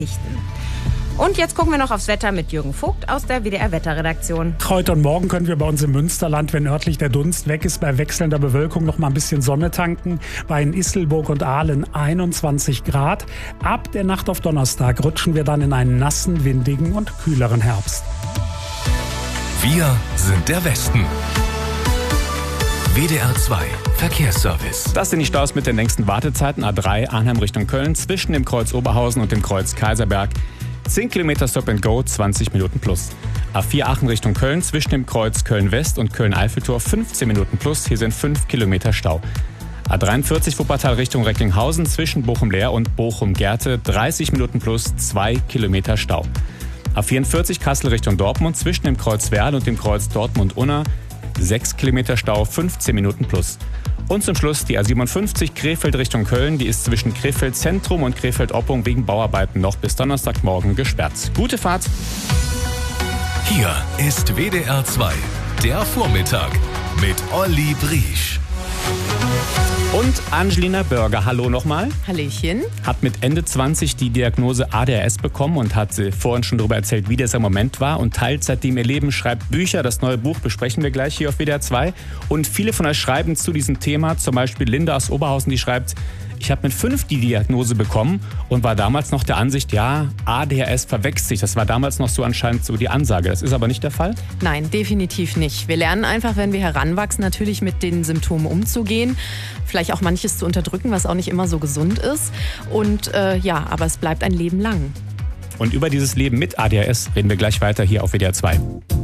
Und jetzt gucken wir noch aufs Wetter mit Jürgen Vogt aus der WDR-Wetterredaktion. Heute und morgen können wir bei uns im Münsterland, wenn örtlich der Dunst weg ist, bei wechselnder Bewölkung noch mal ein bisschen Sonne tanken. Bei Isselburg und Aalen 21 Grad. Ab der Nacht auf Donnerstag rutschen wir dann in einen nassen, windigen und kühleren Herbst. Wir sind der Westen. WDR 2 Verkehrsservice. Das sind die Staus mit den längsten Wartezeiten. A3 Arnhem Richtung Köln zwischen dem Kreuz Oberhausen und dem Kreuz Kaiserberg. 10 Kilometer Stop and Go, 20 Minuten plus. A4 Aachen Richtung Köln zwischen dem Kreuz Köln-West und Köln-Eiffeltor 15 Minuten plus. Hier sind 5 Kilometer Stau. A43 Wuppertal Richtung Recklinghausen zwischen Bochum-Leer und Bochum-Gerte 30 Minuten plus, 2 Kilometer Stau. A44 Kassel Richtung Dortmund zwischen dem Kreuz Werl und dem Kreuz Dortmund-Unna 6 Kilometer Stau, 15 Minuten plus. Und zum Schluss die A57 Krefeld Richtung Köln. Die ist zwischen Krefeld Zentrum und Krefeld Oppung wegen Bauarbeiten noch bis Donnerstagmorgen gesperrt. Gute Fahrt! Hier ist WDR 2, der Vormittag mit Olli Briesch. Und Angelina Börger, hallo nochmal. Hallöchen. Hat mit Ende 20 die Diagnose ADHS bekommen und hat vorhin schon darüber erzählt, wie dieser Moment war und teilt seitdem ihr Leben, schreibt Bücher. Das neue Buch besprechen wir gleich hier auf WDR 2. Und viele von euch schreiben zu diesem Thema, zum Beispiel Linda aus Oberhausen, die schreibt: Ich habe mit 5 die Diagnose bekommen und war damals noch der Ansicht, ja, ADHS verwechselt sich. Das war damals noch so anscheinend so die Ansage. Das ist aber nicht der Fall? Nein, definitiv nicht. Wir lernen einfach, wenn wir heranwachsen, natürlich mit den Symptomen umzugehen. Vielleicht auch manches zu unterdrücken, was auch nicht immer so gesund ist. Und aber es bleibt ein Leben lang. Und über dieses Leben mit ADHS reden wir gleich weiter hier auf WDR 2.